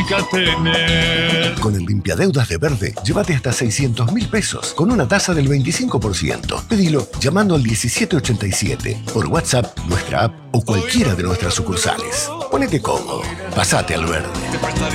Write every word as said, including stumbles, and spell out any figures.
significa tener. Con el limpiadeudas de Verde, llévate hasta seiscientos mil pesos con una tasa del veinticinco por ciento. Pedilo llamando al diecisiete ochenta y siete, por WhatsApp, nuestra app o cualquiera de nuestras sucursales. Ponete cómodo, pasate al Verde.